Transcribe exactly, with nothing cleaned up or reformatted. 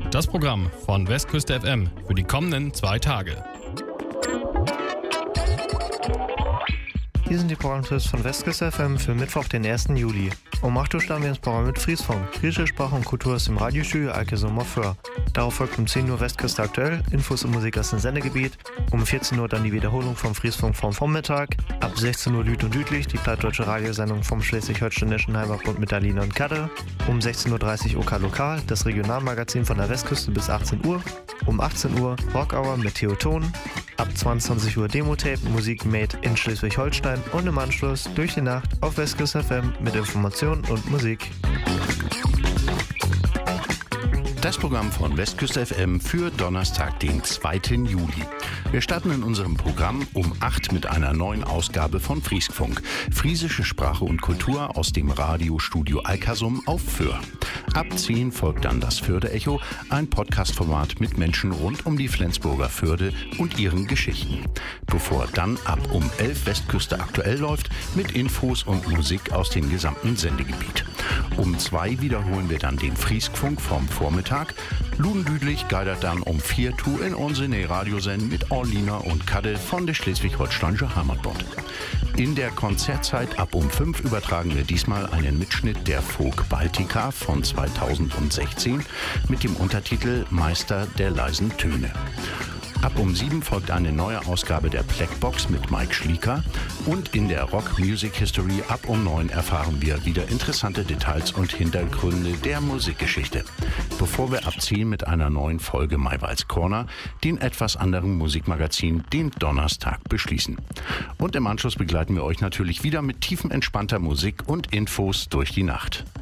Das Programm von Westküste F M für die kommenden zwei Tage. Hier sind die Programmtipps von Westküste F M für Mittwoch, den ersten Juli. Um acht Uhr starten wir ins Programm mit Friesfunk. Friesische Sprache und Kultur aus dem Radiostudio Alke-Sommer Föhr. Darauf folgt um zehn Uhr Westküste aktuell, Infos und Musik aus dem Sendegebiet. Um vierzehn Uhr dann die Wiederholung vom Friesfunk vom Vormittag. Ab sechzehn Uhr Lüd und Lüdlich, die plattdeutsche Radiosendung vom schleswig-holsteinischen Heimatbund mit Aline und Kadde. Um sechzehn Uhr dreißig OK Lokal, das Regionalmagazin von der Westküste bis achtzehn Uhr. Um achtzehn Uhr Rock Hour mit Theoton. Ab zweiundzwanzig Uhr Demo-Tape, Musik made in Schleswig-Holstein und im Anschluss durch die Nacht auf Westküste F M mit Information und Musik. Das Programm von Westküste F M für Donnerstag, den zweiten Juli. Wir starten in unserem Programm um acht mit einer neuen Ausgabe von Friesfunk. Friesische Sprache und Kultur aus dem Radiostudio Alkersum auf Föhr. Ab zehn folgt dann das Förde-Echo, ein Podcast-Format mit Menschen rund um die Flensburger Förde und ihren Geschichten. Bevor dann ab um elf Westküste aktuell läuft mit Infos und Musik aus dem gesamten Sendegebiet. Um zwei wiederholen wir dann den Friesfunk vom Vormittag. Ludendüdlich geidert dann um vier tu in unsere Radiosendung mit Orlina und Kadde von der Schleswig-Holsteinische Heimatbund. In der Konzertzeit ab um fünf übertragen wir diesmal einen Mitschnitt der Folk Baltica von zweitausendsechzehn mit dem Untertitel Meister der leisen Töne. Ab um sieben folgt eine neue Ausgabe der Blackbox mit Mike Schlieker und in der Rock Music History ab um neun erfahren wir wieder interessante Details und Hintergründe der Musikgeschichte. Bevor wir ab zehn mit einer neuen Folge Maywalds Corner, den etwas anderen Musikmagazin, den Donnerstag beschließen. Und im Anschluss begleiten wir euch natürlich wieder mit tiefenentspannter Musik und Infos durch die Nacht.